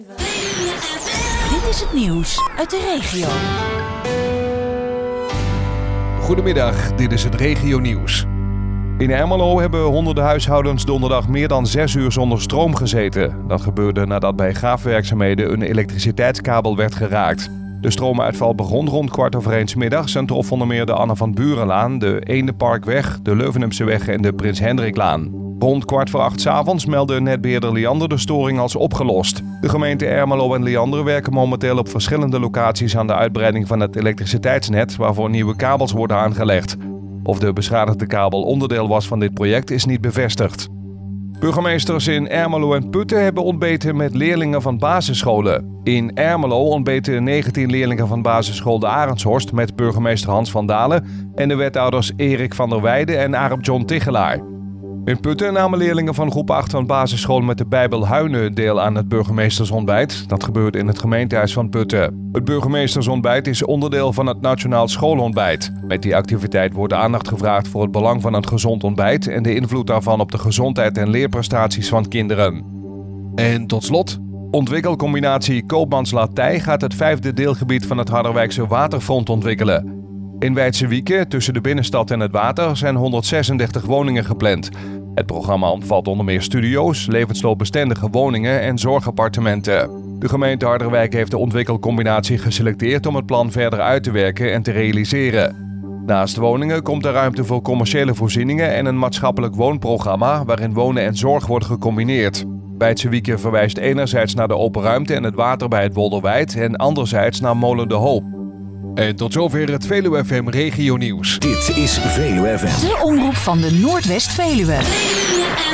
Dit is het nieuws uit de regio. Goedemiddag, dit is het regionieuws. In Ermelo hebben honderden huishoudens donderdag meer dan 6 uur zonder stroom gezeten. Dat gebeurde nadat bij graafwerkzaamheden een elektriciteitskabel werd geraakt. De stroomuitval begon rond 1:15 middags en trof onder meer de Anne van Burenlaan, de Eendenparkweg, de Leuvenumseweg en de Prins Hendriklaan. Rond 7:15 's avonds meldde netbeheerder Liander de storing als opgelost. De gemeente Ermelo en Liander werken momenteel op verschillende locaties aan de uitbreiding van het elektriciteitsnet, waarvoor nieuwe kabels worden aangelegd. Of de beschadigde kabel onderdeel was van dit project is niet bevestigd. Burgemeesters in Ermelo en Putten hebben ontbeten met leerlingen van basisscholen. In Ermelo ontbeten 19 leerlingen van basisschool De Arendshorst met burgemeester Hans van Dalen en de wethouders Erik van der Weijden en Arep John Tichelaar. In Putten namen leerlingen van groep 8 van basisschool met de Bijbel Huinen deel aan het burgemeestersontbijt. Dat gebeurde in het gemeentehuis van Putten. Het burgemeestersontbijt is onderdeel van het Nationaal Schoolontbijt. Met die activiteit wordt aandacht gevraagd voor het belang van een gezond ontbijt en de invloed daarvan op de gezondheid en leerprestaties van kinderen. En tot slot, ontwikkelcombinatie Koopmans-Latij gaat het 5e deelgebied van het Harderwijkse Waterfront ontwikkelen. In Weidse Wieken, tussen de binnenstad en het water, zijn 136 woningen gepland. Het programma omvat onder meer studio's, levensloopbestendige woningen en zorgappartementen. De gemeente Harderwijk heeft de ontwikkelcombinatie geselecteerd om het plan verder uit te werken en te realiseren. Naast woningen komt er ruimte voor commerciële voorzieningen en een maatschappelijk woonprogramma waarin wonen en zorg worden gecombineerd. Weidse Wieken verwijst enerzijds naar de open ruimte en het water bij het Wolderwijd en anderzijds naar Molen de Hoop. En tot zover het Veluwe FM Regio Nieuws. Dit is Veluwe FM. De omroep van de Noordwest-Veluwe.